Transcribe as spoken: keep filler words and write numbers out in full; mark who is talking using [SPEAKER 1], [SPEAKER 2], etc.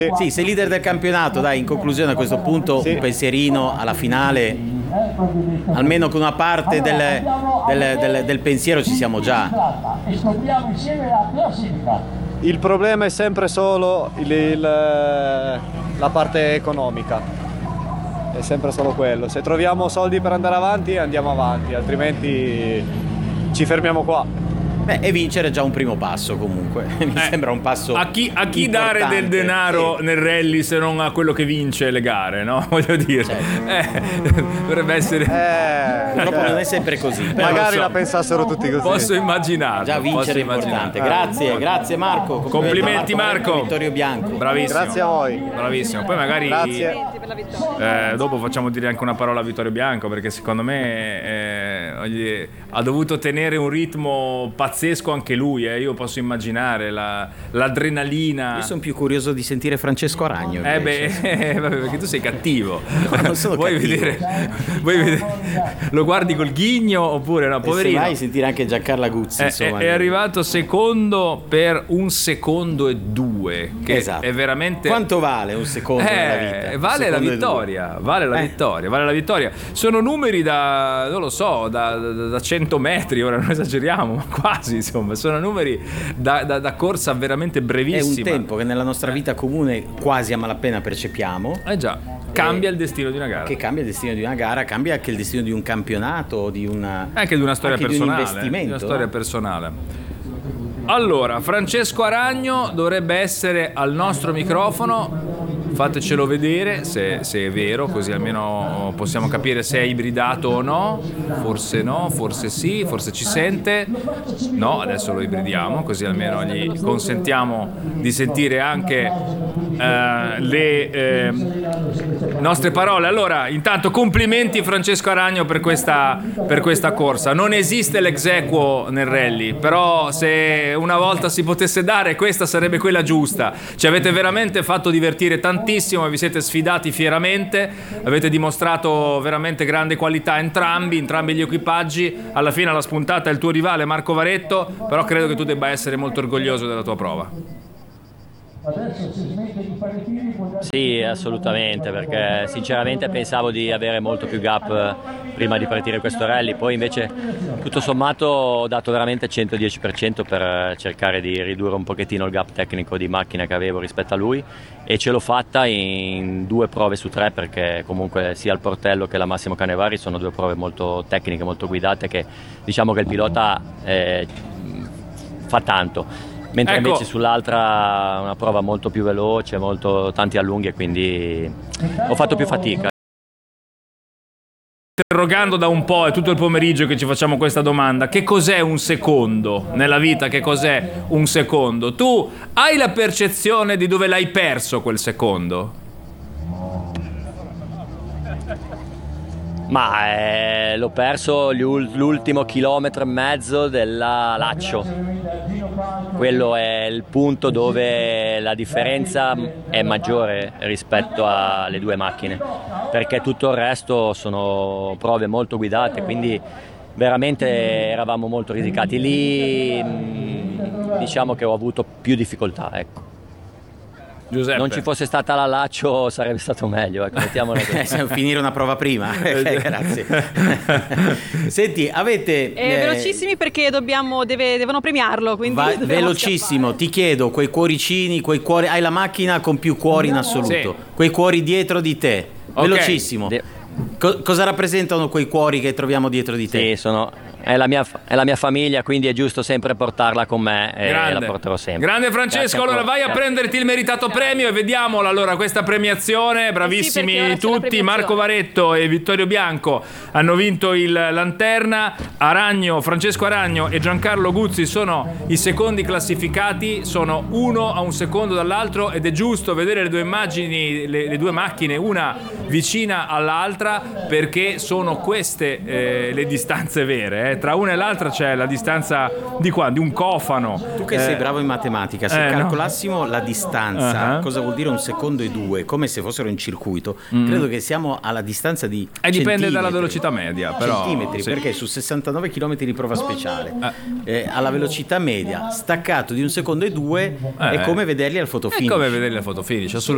[SPEAKER 1] Sì, sei leader del campionato, dai, in conclusione a questo punto sì. Un pensierino alla finale, almeno con una parte del, del, del, del pensiero ci siamo già.
[SPEAKER 2] Il problema è sempre solo il, il, la parte economica, è sempre solo quello. Se troviamo soldi per andare avanti andiamo avanti, altrimenti ci fermiamo qua.
[SPEAKER 1] Beh, e vincere è già un primo passo comunque, mi eh, sembra un passo
[SPEAKER 3] a chi, a chi dare del denaro sì. Nel rally se non a quello che vince le gare, no? Voglio dire, certo. eh, dovrebbe essere
[SPEAKER 1] eh, purtroppo cioè, non è sempre così
[SPEAKER 2] eh, magari so. La pensassero tutti così.
[SPEAKER 3] Posso immaginare.
[SPEAKER 1] Già vincere è importante. Grazie, grazie Marco.
[SPEAKER 3] Complimenti Marco.
[SPEAKER 1] Vittorio Bianco.
[SPEAKER 3] Bravissimo.
[SPEAKER 2] Grazie a voi.
[SPEAKER 3] Bravissimo. Poi magari
[SPEAKER 2] grazie.
[SPEAKER 3] Eh, dopo facciamo dire anche una parola a Vittorio Bianco, perché secondo me eh, ha dovuto tenere un ritmo pazzesco anche lui, eh. Io posso immaginare la, l'adrenalina.
[SPEAKER 1] Io sono più curioso di sentire Francesco Aragno.
[SPEAKER 3] Eh beh, vabbè, perché tu sei cattivo.
[SPEAKER 1] No, non sono
[SPEAKER 3] vuoi
[SPEAKER 1] cattivo.
[SPEAKER 3] Vedere, vuoi vedere, lo guardi col ghigno oppure no? Poverino.
[SPEAKER 1] E se vai sentire anche Giancarlo Guzzi.
[SPEAKER 3] È,
[SPEAKER 1] insomma,
[SPEAKER 3] è, è arrivato secondo per un secondo e due. Che
[SPEAKER 1] esatto.
[SPEAKER 3] È veramente.
[SPEAKER 1] Quanto vale un secondo
[SPEAKER 3] eh,
[SPEAKER 1] nella vita?
[SPEAKER 3] Vale la vittoria. Vale la eh. vittoria. Vale la vittoria. Sono numeri da, non lo so, da, da, da cento metri. Ora non esageriamo, ma quasi insomma. Sono numeri da, da, da corsa veramente brevissima.
[SPEAKER 1] È un tempo che nella nostra vita comune quasi a malapena percepiamo.
[SPEAKER 3] Eh già, cambia il destino di una gara.
[SPEAKER 1] Che cambia il destino di una gara, cambia anche il destino di un campionato, di una,
[SPEAKER 3] anche di una storia
[SPEAKER 1] anche
[SPEAKER 3] personale.
[SPEAKER 1] Di un investimento.
[SPEAKER 3] Di una storia personale. Allora, Francesco Aragno dovrebbe essere al nostro microfono. Fatecelo vedere se, se è vero, così almeno possiamo capire se è ibridato o no. Forse no, forse sì, forse ci sente. No, adesso lo ibridiamo, così almeno gli consentiamo di sentire anche eh, le eh, nostre parole. Allora, intanto complimenti Francesco Aragno per questa, per questa corsa. Non esiste l'ex equo nel rally, però se una volta si potesse dare, questa sarebbe quella giusta. Ci avete veramente fatto divertire tantissimo, vi siete sfidati fieramente, avete dimostrato veramente grande qualità entrambi, entrambi gli equipaggi. Alla fine alla spuntata è il tuo rivale Marco Varetto, però credo che tu debba essere molto orgoglioso della tua prova.
[SPEAKER 4] Sì, assolutamente, perché sinceramente pensavo di avere molto più gap prima di partire questo rally, poi invece tutto sommato ho dato veramente il centodieci per cento per cercare di ridurre un pochettino il gap tecnico di macchina che avevo rispetto a lui, e ce l'ho fatta in due prove su tre, perché comunque sia il Portello che la Massimo Canevari sono due prove molto tecniche, molto guidate, che diciamo che il pilota eh, fa tanto. Mentre ecco. Invece sull'altra una prova molto più veloce, molto tanti allunghi, e quindi ho fatto più fatica.
[SPEAKER 3] Interrogando da un po', è tutto il pomeriggio che ci facciamo questa domanda: che cos'è un secondo nella vita? Che cos'è un secondo? Tu hai la percezione di dove l'hai perso quel secondo?
[SPEAKER 4] Ma eh, l'ho perso l'ultimo chilometro e mezzo della Laccio. Quello è il punto dove la differenza è maggiore rispetto alle due macchine, perché tutto il resto sono prove molto guidate, quindi veramente eravamo molto risicati. Lì diciamo che ho avuto più difficoltà, ecco.
[SPEAKER 3] Giuseppe.
[SPEAKER 4] Non ci fosse stata la Laccio sarebbe stato meglio, ecco, mettiamola così.
[SPEAKER 1] Finire una prova prima. Okay, grazie. Senti, avete
[SPEAKER 5] eh, eh, velocissimi perché dobbiamo deve, devono premiarlo, quindi
[SPEAKER 1] va, velocissimo scappare. Ti chiedo quei cuoricini, quei cuori, hai la macchina con più cuori in assoluto, sì. Quei cuori dietro di te, okay. Velocissimo. De- Co- cosa rappresentano quei cuori che troviamo dietro di te?
[SPEAKER 4] Sì, sono È la, mia, è la mia famiglia, quindi è giusto sempre portarla con me e
[SPEAKER 3] grande.
[SPEAKER 4] La porterò sempre.
[SPEAKER 3] Grande Francesco, allora vai a prenderti il meritato premio e vediamola allora questa premiazione. Bravissimi
[SPEAKER 5] sì,
[SPEAKER 3] tutti, Marco Varetto e Vittorio Bianco hanno vinto il Lanterna. Aragno, Francesco Aragno e Giancarlo Guzzi sono i secondi classificati, sono uno a un secondo dall'altro, ed è giusto vedere le due immagini, le, le due macchine una vicina all'altra, perché sono queste eh, le distanze vere. Eh. Tra una e l'altra c'è la distanza di qua, di un cofano.
[SPEAKER 1] Tu che eh, sei bravo in matematica, se eh, calcolassimo no? la distanza, uh-huh. cosa vuol dire un secondo e due, come se fossero in circuito, mm. credo che siamo alla distanza di
[SPEAKER 3] e dipende dalla velocità media, però
[SPEAKER 1] centimetri, sì. Perché su sessantanove chilometri di prova speciale eh. Eh, alla velocità media staccato di un secondo e due eh. è come vederli al fotofinish.
[SPEAKER 3] È come vederli al fotofinish, assolutamente.